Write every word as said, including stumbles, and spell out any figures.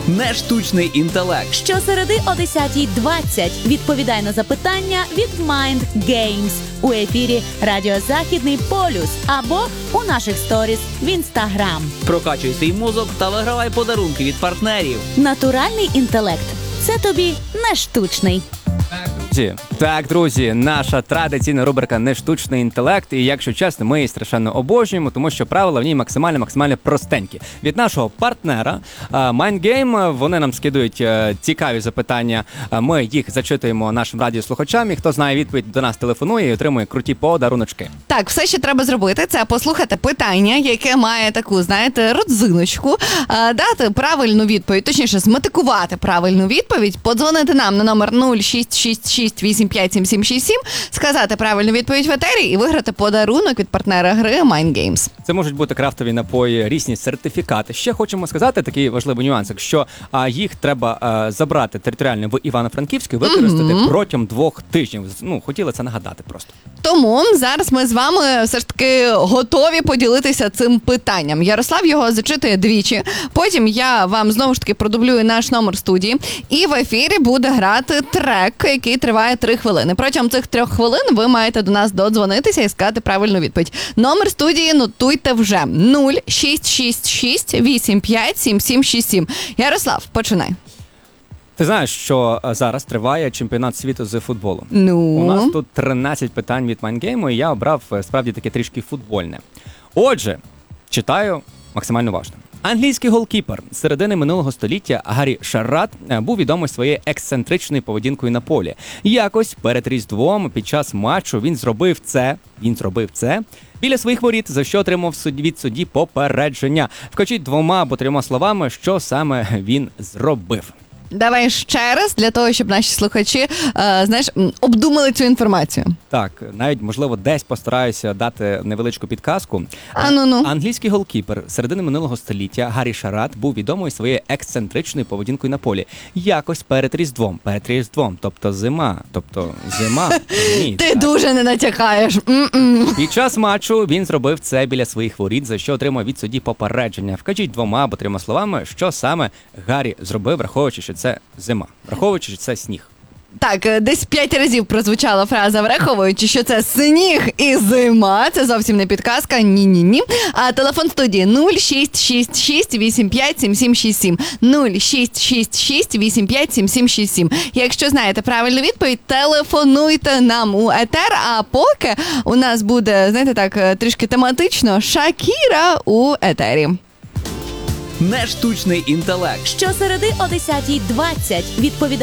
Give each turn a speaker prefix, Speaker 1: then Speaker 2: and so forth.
Speaker 1: Не штучний інтелект.
Speaker 2: Щосереди о десятій двадцять відповідай на запитання від Mind Games у ефірі Радіо Західний полюс або у наших сторіс в Інстаграм.
Speaker 1: Прокачуй свій мозок та вигравай подарунки від партнерів.
Speaker 2: Натуральний інтелект – це тобі не штучний.
Speaker 3: Так, друзі, наша традиційна рубрика «Не штучний інтелект». І, якщо чесно, ми її страшенно обожнюємо, тому що правила в ній максимально-максимально простенькі. Від нашого партнера Mind Game вони нам скидують цікаві запитання. Ми їх зачитуємо нашим радіослухачам. І хто знає відповідь, до нас телефонує і отримує круті подаруночки.
Speaker 4: Так, все, що треба зробити, це послухати питання, яке має таку, знаєте, родзиночку, дати правильну відповідь, точніше, зметикувати правильну відповідь, подзвонити нам на номер нуль шість шість шість вісім п'ять сім сім шість сім, сказати правильну відповідь в етері і виграти подарунок від партнера гри Mind Games.
Speaker 3: Це можуть бути крафтові напої, різні сертифікати. Ще хочемо сказати такий важливий нюанс, що а, їх треба а, забрати територіально в Івано-Франківську і використати mm-hmm. протягом двох тижнів. Ну, хотіли це нагадати просто.
Speaker 4: Тому зараз ми з вами все ж таки готові поділитися цим питанням. Ярослав його зачитує двічі, потім я вам знову ж таки продублюю наш номер студії, і в ефірі буде грати трек, який триває три хвилини. Протягом цих трьох хвилин ви маєте до нас додзвонитися і сказати правильну відповідь. Номер студії нотуйте вже. нуль шість шість шість вісім п'ять сім сім шість сім. Ярослав, починай.
Speaker 3: Ти знаєш, що зараз триває чемпіонат світу з футболу?
Speaker 4: Ну?
Speaker 3: У нас тут тринадцять питань від Mind Game, і я обрав справді таке трішки футбольне. Отже, читаю максимально важно. Англійський голкіпер з середини минулого століття Гаррі Шаррат був відомий своєю ексцентричною поведінкою на полі. Якось перед Різдвом під час матчу він зробив це, він зробив це біля своїх воріт, за що отримав від судді попередження. Вкажіть двома або трьома словами, що саме він зробив.
Speaker 4: Давай ще раз, для того, щоб наші слухачі, е, знаєш, обдумали цю інформацію.
Speaker 3: Так, навіть, можливо, десь постараюся дати невеличку підказку.
Speaker 4: А, ну, ну.
Speaker 3: Англійський голкіпер з середини минулого століття Гаррі Шаррат був відомий своєю ексцентричною поведінкою на полі. Якось перед Різдвом, перед Різдвом, тобто зима, тобто зима. Ні,
Speaker 4: Ти
Speaker 3: так.
Speaker 4: дуже не натякаєш. М-м.
Speaker 3: Під час матчу він зробив це біля своїх воріт, за що отримав від судді попередження. Вкажіть двома або трьома словами, що саме Гаррі зробив, враховуючи, що це зима, враховуючи, що це сніг.
Speaker 4: Так, десь п'ять разів прозвучала фраза, враховуючи, що це сніг і зима. Це зовсім не підказка, ні-ні-ні. А телефон студії нуль шість шість шість вісім п'ять сім сім шість сім. нуль шість шість шість вісім п'ять сім сім шість сім. Якщо знаєте правильну відповідь, телефонуйте нам у етер, а поки у нас буде, знаєте так, трішки тематично, Шакіра у етері.
Speaker 1: Не штучний інтелект.
Speaker 2: Щосереди о десятій двадцять відповідай